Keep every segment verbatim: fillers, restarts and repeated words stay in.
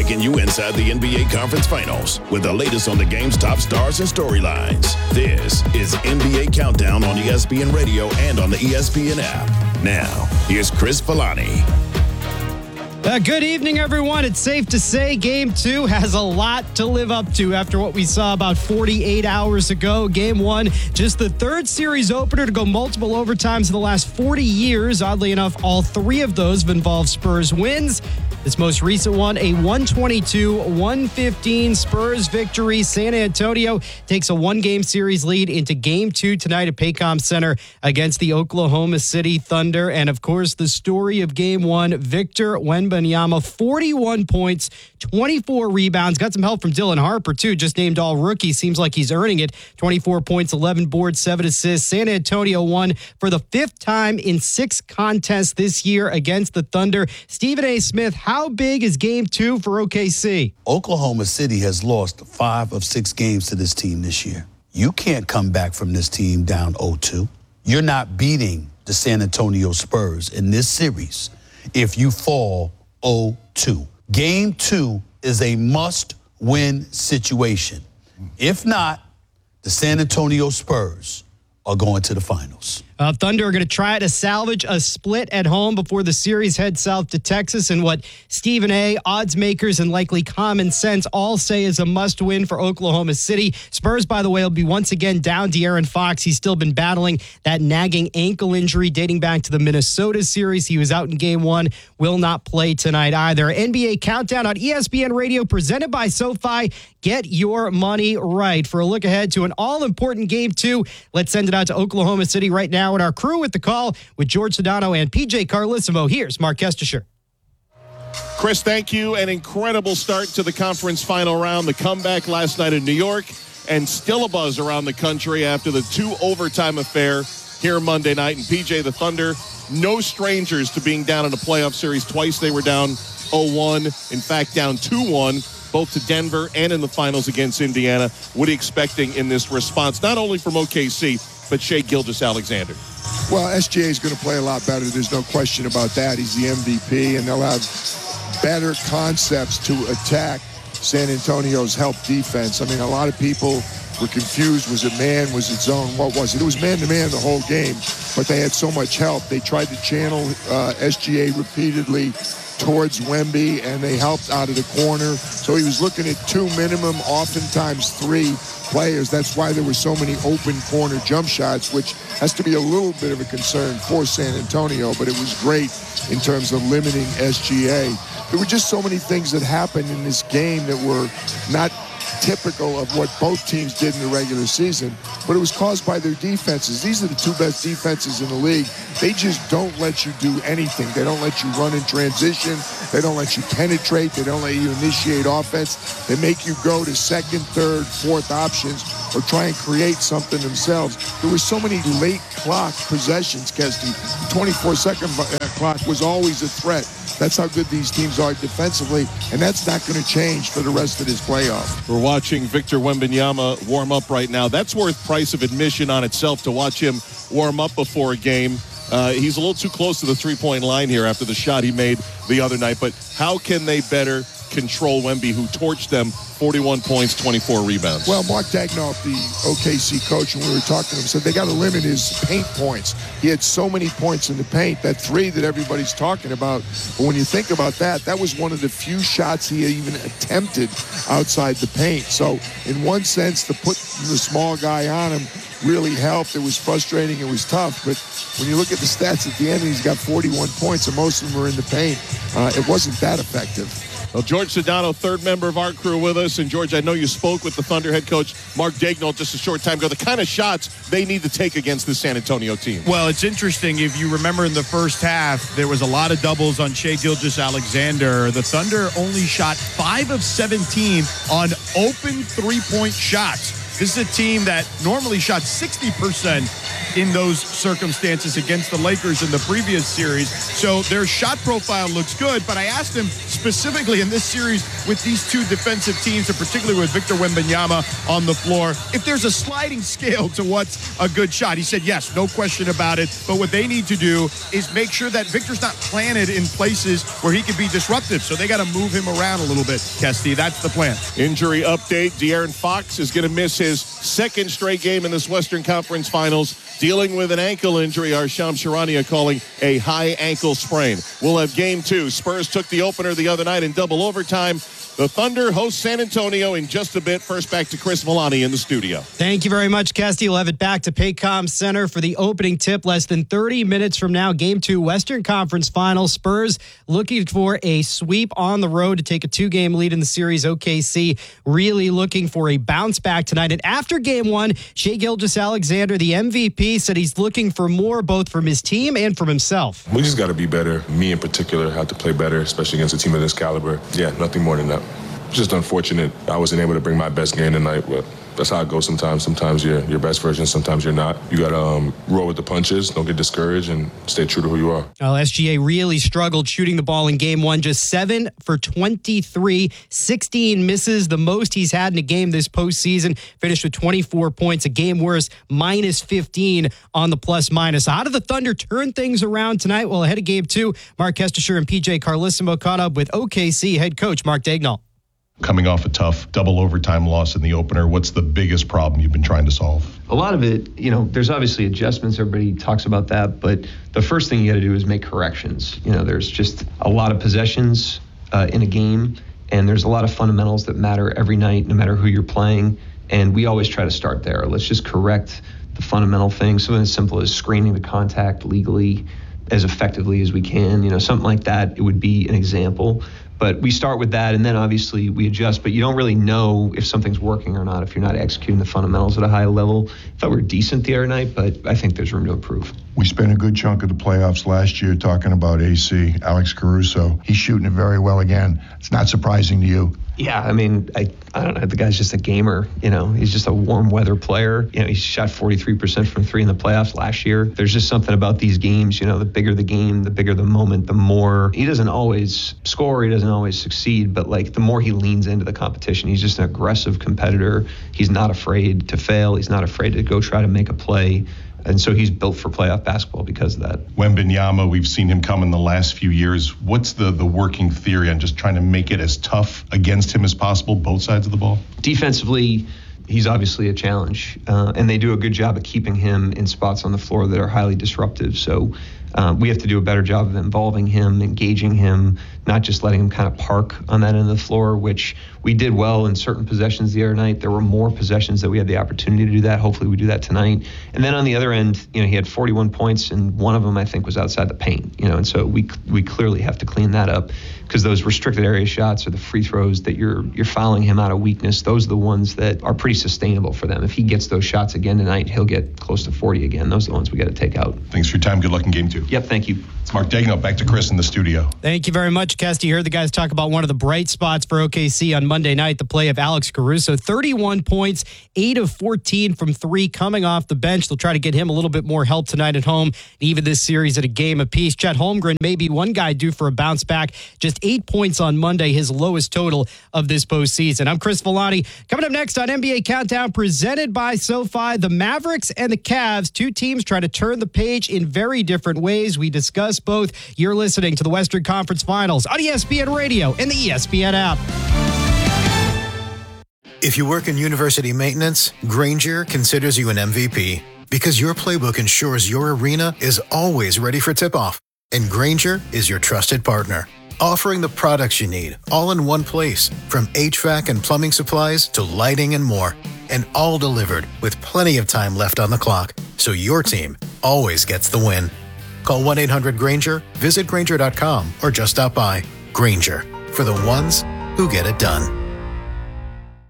taking you inside the N B A Conference Finals with the latest on the game's top stars and storylines. This is N B A Countdown on E S P N Radio and on the E S P N app. Now, here's Chris Villani. Uh, good evening, everyone. It's safe to say Game two has a lot to live up to after what we saw about forty-eight hours ago. Game one, just the third series opener to go multiple overtimes in the last forty years. Oddly enough, all three of those have involved Spurs wins. This most recent one, a one twenty-two one fifteen Spurs victory. San Antonio takes a one-game series lead into Game two tonight at Paycom Center against the Oklahoma City Thunder. And, of course, the story of Game one, Victor Wembanyama, forty-one points, twenty-four rebounds. Got some help from Dylan Harper, too, just named all rookie. Seems like he's earning it. twenty-four points, eleven boards, seven assists. San Antonio won for the fifth time in six contests this year against the Thunder. Stephen A. Smith, how big is Game two for O K C? Oklahoma City has lost five of six games to this team this year. You can't come back from this team down oh two. You're not beating the San Antonio Spurs in this series if you fall oh two. Game two is a must-win situation. If not, the San Antonio Spurs are going to the finals. Uh, Thunder are going to try to salvage a split at home before the series heads south to Texas, and what Stephen A., odds makers, and likely common sense all say is a must-win for Oklahoma City. Spurs, by the way, will be once again down De'Aaron Fox. He's still been battling that nagging ankle injury dating back to the Minnesota series. He was out in game one, will not play tonight either. N B A Countdown on E S P N Radio, presented by SoFi. Get your money right. For a look ahead to an all-important game two, let's send it out to Oklahoma City right now. And our crew with the call with George Sedano and P J Carlissimo. Here's Mark Kestisher. Chris, thank you. An incredible start to the conference final round. The comeback last night in New York, and still a buzz around the country after the two overtime affair here Monday night. And P J, the Thunder, no strangers to being down in a playoff series. Twice they were down oh one. In fact, down two one. Both to Denver and in the finals against Indiana. What are you expecting in this response, not only from O K C, but Shai Gilgeous-Alexander? Well, S G A is going to play a lot better. There's no question about that. He's the M V P, and they'll have better concepts to attack San Antonio's help defense. I mean, a lot of people were confused. Was it man? Was it zone? What was it? It was man-to-man the whole game, but they had so much help. They tried to channel uh, S G A repeatedly towards Wemby, and they helped out of the corner. So he was looking at two minimum, oftentimes three players. That's why there were so many open corner jump shots, which has to be a little bit of a concern for San Antonio, but it was great in terms of limiting S G A. There were just so many things that happened in this game that were not typical of what both teams did in the regular season, but it was caused by their defenses. These are the two best defenses in the league. They just don't let you do anything. They don't let you run in transition. They don't let you penetrate. They don't let you initiate offense. They make you go to second, third, fourth options or try and create something themselves. There were so many late clock possessions, Kesty. The twenty-four second clock was always a threat. That's how good these teams are defensively, and that's not going to change for the rest of this playoff. We're watching Victor Wembanyama warm up right now. That's worth price of admission on itself to watch him warm up before a game. Uh, he's a little too close to the three-point line here after the shot he made the other night, but how can they better control Wemby, who torched them forty-one points, twenty-four rebounds? Well, Mark Daigneault, the O K C coach, when we were talking to him, said they got to limit his paint points. He had so many points in the paint, that three that everybody's talking about. But when you think about that, that was one of the few shots he even attempted outside the paint. So in one sense, to put the small guy on him really helped. It was frustrating. It was tough. But when you look at the stats at the end, he's got forty-one points, and most of them were in the paint. Uh, it wasn't that effective. Well, George Sedano, third member of our crew with us. And, George, I know you spoke with the Thunder head coach, Mark Daigneault, just a short time ago. The kind of shots they need to take against the San Antonio team. Well, it's interesting. If you remember in the first half, there was a lot of doubles on Shai Gilgeous-Alexander. The Thunder only shot five of seventeen on open three-point shots. This is a team that normally shot sixty percent in those circumstances against the Lakers in the previous series. So their shot profile looks good, but I asked him specifically in this series with these two defensive teams, and particularly with Victor Wembanyama on the floor, if there's a sliding scale to what's a good shot. He said, yes, no question about it. But what they need to do is make sure that Victor's not planted in places where he can be disruptive. So they got to move him around a little bit, Kesty. That's the plan. Injury update. De'Aaron Fox is going to miss his second straight game in this Western Conference Finals, dealing with an ankle injury. Our Shams Charania calling a high ankle sprain. We'll have game two. Spurs took the opener the other night in double overtime. The Thunder host San Antonio in just a bit. First, back to Chris Villani in the studio. Thank you very much, Kesty. We'll have it back to Paycom Center for the opening tip less than thirty minutes from now. Game two, Western Conference Finals. Spurs looking for a sweep on the road to take a two-game lead in the series. O K C really looking for a bounce back tonight. And after game one, Shai Gilgeous-Alexander, the M V P, said he's looking for more both from his team and from himself. We just got to be better. Me in particular have to play better, especially against a team of this caliber. Yeah, nothing more than that. Just unfortunate I wasn't able to bring my best game tonight, but that's how it goes sometimes. Sometimes you're your best version, sometimes you're not. You got to um, roll with the punches, don't get discouraged, and stay true to who you are. Well, S G A really struggled shooting the ball in game one, just seven for twenty-three, sixteen misses, the most he's had in a game this postseason. Finished with twenty-four points, a game worse, minus fifteen on the plus minus. How did the Thunder turn things around tonight? Well, ahead of game two, Mark Kestisher and P J Carlissimo caught up with O K C head coach Mark Daigneault. Coming off a tough double overtime loss in the opener, what's the biggest problem you've been trying to solve? A lot of it, you know, there's obviously adjustments. Everybody talks about that. But the first thing you got to do is make corrections. You know, there's just a lot of possessions uh, in a game, and there's a lot of fundamentals that matter every night, no matter who you're playing. And we always try to start there. Let's just correct the fundamental things, something as simple as screening the contact legally as effectively as we can. You know, something like that, it would be an example. But we start with that, and then obviously we adjust. But you don't really know if something's working or not if you're not executing the fundamentals at a high level. I thought we were decent the other night, but I think there's room to improve. We spent a good chunk of the playoffs last year talking about A C, Alex Caruso. He's shooting it very well again. It's not surprising to you. Yeah, I mean, I, I don't know. The guy's just a gamer. You know, he's just a warm weather player. You know, he shot forty-three percent from three in the playoffs last year. There's just something about these games. You know, the bigger the game, the bigger the moment, the more he doesn't always score. He doesn't always succeed. But like the more he leans into the competition, he's just an aggressive competitor. He's not afraid to fail. He's not afraid to go try to make a play. And so he's built for playoff basketball because of that. Wembanyama, we've seen him come in the last few years. What's the, the working theory on just trying to make it as tough against him as possible, both sides of the ball? Defensively, he's obviously a challenge. Uh, and they do a good job of keeping him in spots on the floor that are highly disruptive. So uh, we have to do a better job of involving him, engaging him, not just letting him kind of park on that end of the floor, which we did well in certain possessions the other night. There were more possessions that we had the opportunity to do that. Hopefully we do that tonight. And then on the other end, you know, he had forty-one points, and one of them I think was outside the paint. You know, and so we we clearly have to clean that up, because those restricted area shots or the free throws that you're you're fouling him out of weakness, those are the ones that are pretty sustainable for them. If he gets those shots again tonight, he'll get close to forty again. Those are the ones we got to take out. Thanks for your time. Good luck in game two. Yep, thank you. It's Mark Daigneault. Back to Chris in the studio. Thank you very much, Kesty. You heard the guys talk about one of the bright spots for O K C on Monday night, the play of Alex Caruso. thirty-one points, eight of fourteen from three coming off the bench. They'll try to get him a little bit more help tonight at home, even this series at a game apiece. Chet Holmgren may be one guy due for a bounce back. Just eight points on Monday, his lowest total of this postseason. I'm Chris Villani. Coming up next on N B A Countdown, presented by SoFi, the Mavericks and the Cavs, two teams try to turn the page in very different ways. We discuss both. You're listening to the Western Conference Finals on E S P N Radio and the E S P N app. If you work in university maintenance, Grainger considers you an M V P because your playbook ensures your arena is always ready for tip-off. And Grainger is your trusted partner, offering the products you need all in one place, from H V A C and plumbing supplies to lighting and more. And all delivered with plenty of time left on the clock, so your team always gets the win. Call one eight hundred Grainger, visit Grainger dot com, or just stop by. Grainger, for the ones who get it done.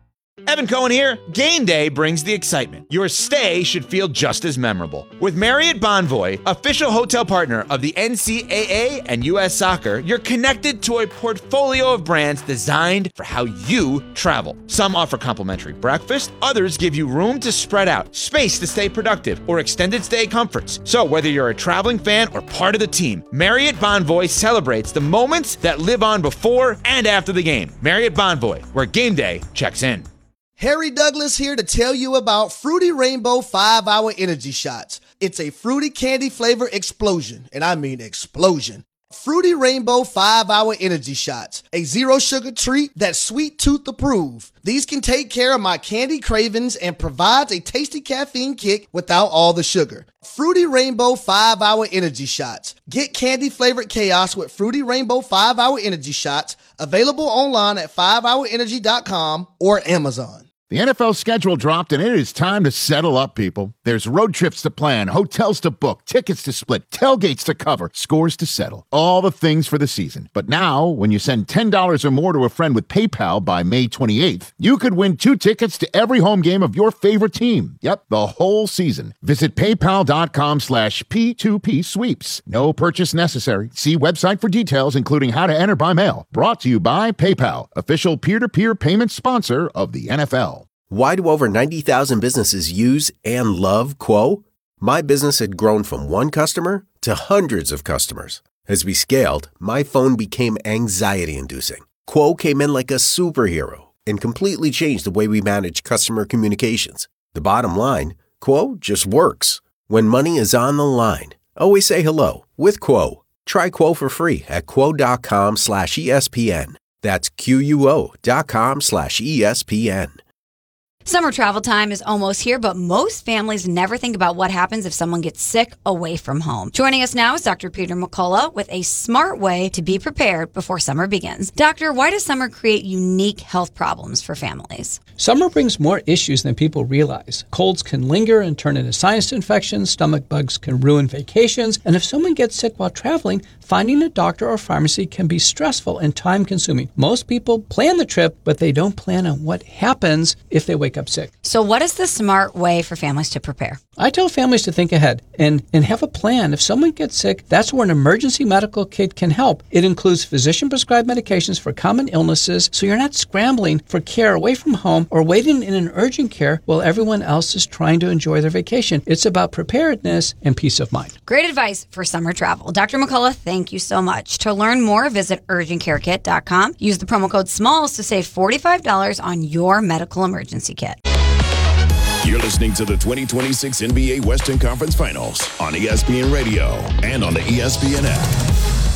Evan Cohen here. Game day brings the excitement. Your stay should feel just as memorable. With Marriott Bonvoy, official hotel partner of the N C double A and U S Soccer, you're connected to a portfolio of brands designed for how you travel. Some offer complimentary breakfast, others give you room to spread out, space to stay productive, or extended stay comforts. So whether you're a traveling fan or part of the team, Marriott Bonvoy celebrates the moments that live on before and after the game. Marriott Bonvoy, where game day checks in. Harry Douglas here to tell you about Fruity Rainbow five hour Energy Shots. It's a fruity candy flavor explosion, and I mean explosion. Fruity Rainbow five hour Energy Shots, a zero sugar treat that's sweet tooth approved. These can take care of my candy cravings and provides a tasty caffeine kick without all the sugar. Fruity Rainbow five hour Energy Shots. Get candy flavored chaos with Fruity Rainbow five hour Energy Shots, available online at five hour energy dot com or Amazon. The N F L schedule dropped, and it is time to settle up, people. There's road trips to plan, hotels to book, tickets to split, tailgates to cover, scores to settle. All the things for the season. But now, when you send ten dollars or more to a friend with PayPal by May twenty-eighth, you could win two tickets to every home game of your favorite team. Yep, the whole season. Visit paypal.com slash P2P sweeps. No purchase necessary. See website for details, including how to enter by mail. Brought to you by PayPal, official peer-to-peer payment sponsor of the N F L. Why do over ninety thousand businesses use and love Quo? My business had grown from one customer to hundreds of customers. As we scaled, my phone became anxiety-inducing. Quo came in like a superhero and completely changed the way we manage customer communications. The bottom line, Quo just works. When money is on the line, always say hello with Quo. Try Quo for free at quo.com slash ESPN. That's Q-U-O dot com slash ESPN. Summer travel time is almost here, but most families never think about what happens if someone gets sick away from home. Joining us now is Doctor Peter McCullough with a smart way to be prepared before summer begins. Doctor, why does summer create unique health problems for families? Summer brings more issues than people realize. Colds can linger and turn into sinus infections, stomach bugs can ruin vacations, and if someone gets sick while traveling, finding a doctor or pharmacy can be stressful and time-consuming. Most people plan the trip, but they don't plan on what happens if they wake up sick. So what is the smart way for families to prepare? I tell families to think ahead and, and have a plan. If someone gets sick, that's where an emergency medical kit can help. It includes physician-prescribed medications for common illnesses, so you're not scrambling for care away from home or waiting in an urgent care while everyone else is trying to enjoy their vacation. It's about preparedness and peace of mind. Great advice for summer travel. Doctor McCullough, thank you so much. To learn more, visit urgent care kit dot com. Use the promo code SMALLS to save forty-five dollars on your medical emergency kit. You're listening to the twenty twenty-six N B A Western Conference Finals on E S P N Radio and on the E S P N app.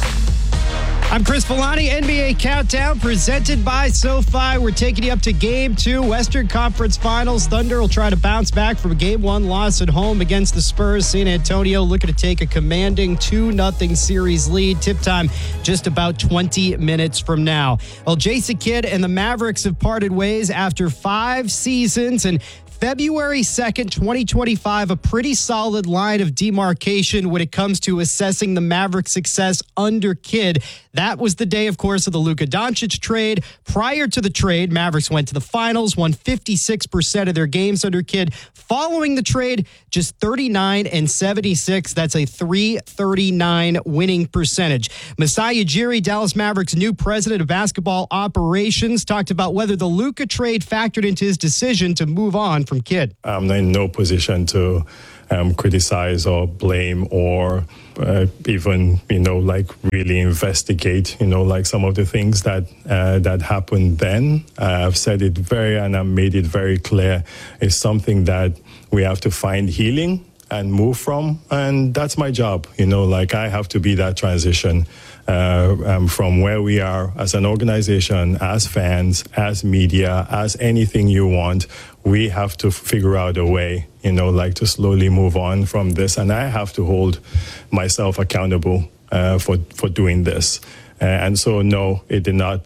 I'm Chris Villani, N B A Countdown, presented by SoFi. We're taking you up to Game two, Western Conference Finals. Thunder will try to bounce back from a Game one loss at home against the Spurs. San Antonio looking to take a commanding two nothing series lead. Tip time just about twenty minutes from now. Well, Jason Kidd and the Mavericks have parted ways after five seasons, and February second, twenty twenty-five, a pretty solid line of demarcation when it comes to assessing the Mavericks' success under Kidd. That was the day, of course, of the Luka Doncic trade. Prior to the trade, Mavericks went to the finals, won fifty-six percent of their games under Kidd. Following the trade, just thirty-nine and seventy-six. That's a three thirty-nine winning percentage. Masai Ujiri, Dallas Mavericks' new president of basketball operations, talked about whether the Luka trade factored into his decision to move on from Kidd. I'm in no position to um, criticize or blame or uh, even, you know, like really investigate, you know, like some of the things that uh, that happened then. Uh, I've said it very, and I've made it very clear. It's something that we have to find healing and move from, and that's my job. You know, like I have to be that transition uh, um, from where we are as an organization, as fans, as media, as anything you want. We have to figure out a way, you know, like to slowly move on from this, and I have to hold myself accountable uh, for for doing this. Uh, and so, no, it did not